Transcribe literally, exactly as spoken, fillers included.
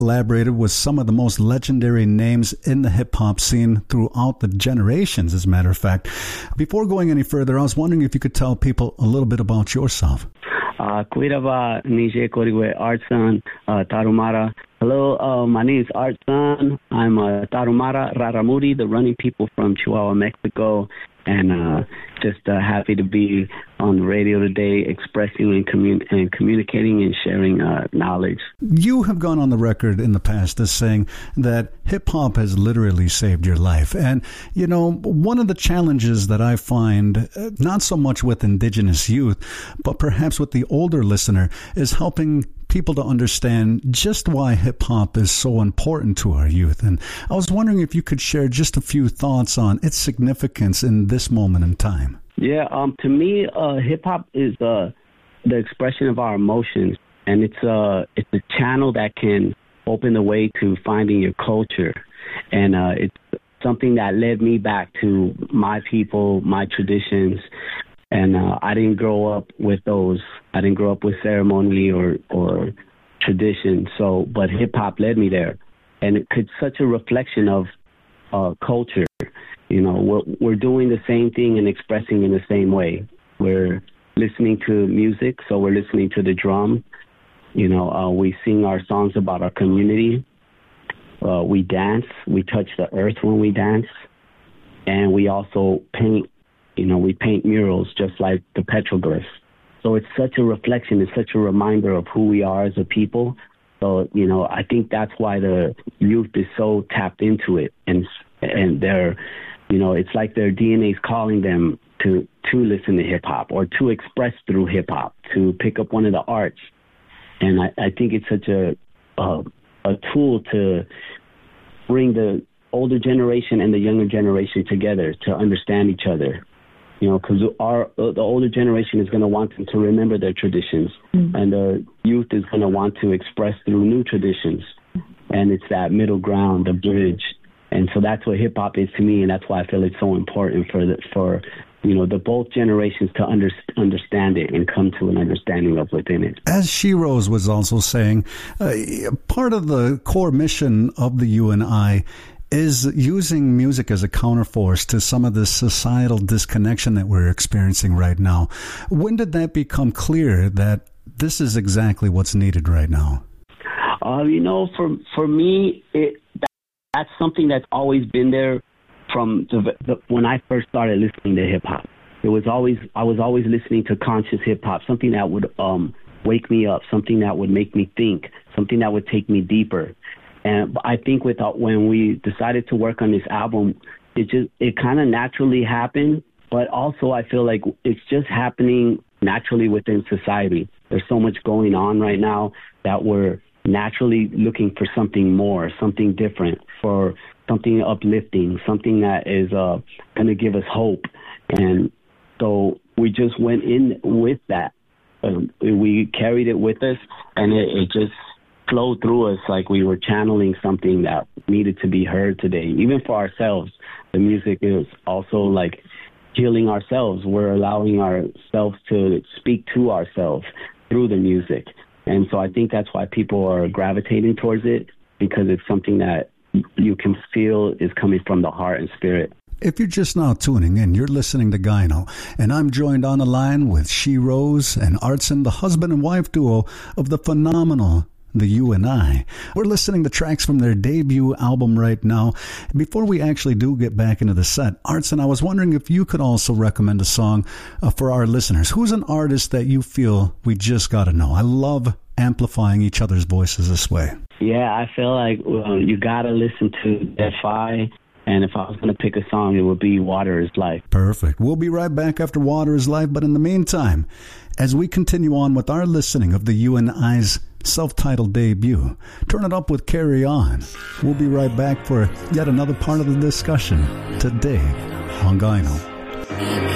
collaborated with some of the most legendary names in the hip-hop scene throughout the generations, as a matter of fact. Before going any further, I was wondering if you could tell people a little bit about yourself. Uh, Kuirava Nije Korigwe Artson uh, Tarumara. Hello, uh, my name is Artson. I'm uh, Tarumara Raramuri, the running people from Chihuahua, Mexico, and uh, just uh, happy to be on the radio today, expressing and, commun- and communicating and sharing uh, knowledge. You have gone on the record in the past as saying that hip-hop has literally saved your life. And, you know, one of the challenges that I find, uh, not so much with indigenous youth, but perhaps with the older listener, is helping people to understand just why hip-hop is so important to our youth. And I was wondering if you could share just a few thoughts on its significance in this moment in time. Yeah, um, to me, uh, hip-hop is uh, the expression of our emotions, and it's, uh, it's a channel that can open the way to finding your culture. And uh, it's something that led me back to my people, my traditions. And uh, I didn't grow up with those. I didn't grow up with ceremony or, or tradition. So, but hip hop led me there, and it, it's such a reflection of uh, culture. You know, we're, we're doing the same thing and expressing in the same way. We're listening to music, so we're listening to the drum. You know, uh, we sing our songs about our community. Uh, we dance. We touch the earth when we dance, and we also paint. You know, we paint murals just like the petroglyphs. So it's such a reflection. It's such a reminder of who we are as a people. So, you know, I think that's why the youth is so tapped into it. And and they're, you know, it's like their D N A is calling them to, to listen to hip-hop or to express through hip-hop, to pick up one of the arts. And I, I think it's such a, a a tool to bring the older generation and the younger generation together to understand each other. You know, because our uh, the older generation is going to want them to remember their traditions, mm-hmm. and the youth is going to want to express through new traditions. And it's that middle ground, the bridge. And so that's what hip hop is to me, and that's why I feel it's so important for the, for you know the both generations to under, understand it and come to an understanding of within it. As She Rose was also saying, uh, part of the core mission of the U N I is using music as a counterforce to some of the societal disconnection that we're experiencing right now. When did that become clear that this is exactly what's needed right now? Uh, you know, for for me, it, that, that's something that's always been there from the, the, when I first started listening to hip hop. It was always I was always listening to conscious hip hop, something that would um, wake me up, something that would make me think, something that would take me deeper. And I think without when we decided to work on this album, it just it kind of naturally happened. But also, I feel like it's just happening naturally within society. There's so much going on right now that we're naturally looking for something more, something different, for something uplifting, something that is uh, going to give us hope. And so we just went in with that. Um, we carried it with us, and it, it just flowed through us like we were channeling something that needed to be heard today. Even for ourselves, the music is also like healing ourselves. We're allowing ourselves to speak to ourselves through the music. And so I think that's why people are gravitating towards it, because it's something that you can feel is coming from the heart and spirit. If you're just now tuning in, you're listening to Gyno, and I'm joined on the line with She Rose and Artson, the husband and wife duo of the phenomenal The U N I. We're listening to tracks from their debut album right now. Before we actually do get back into the set, Artson, I was wondering if you could also recommend a song uh, for our listeners. Who's an artist that you feel we just got to know? I love amplifying each other's voices this way. Yeah, I feel like well, you got to listen to Defy. And if I was going to pick a song, it would be Water is Life. Perfect. We'll be right back after Water is Life. But in the meantime, as we continue on with our listening of the U N I's self-titled debut, turn it up with Carry On. We'll be right back for yet another part of the discussion today on Gyno.